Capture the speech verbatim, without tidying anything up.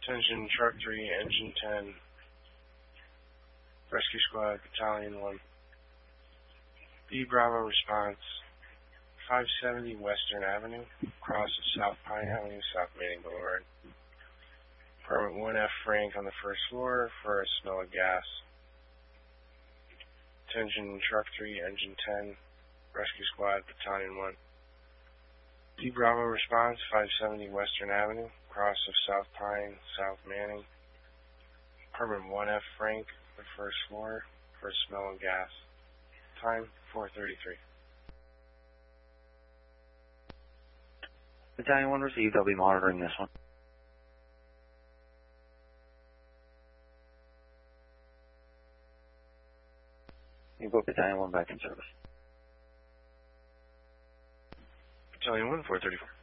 Attention, Shark three, Engine ten, Rescue Squad, Battalion one. B Bravo response, five seventy Western Avenue, cross of South Pine Avenue, South Manning Boulevard. Apartment one F Frank on the first floor for a smell of gas. Attention, Shark three, Engine ten, Rescue Squad, Battalion one. D Bravo response, five seventy Western Avenue, cross of South Pine, South Manning. Apartment one F Frank, the first floor, for a smell of gas. Time, four thirty-three. Battalion one received. I'll be monitoring this one. You book Battalion one back in service. Battalion one, four thirty-four.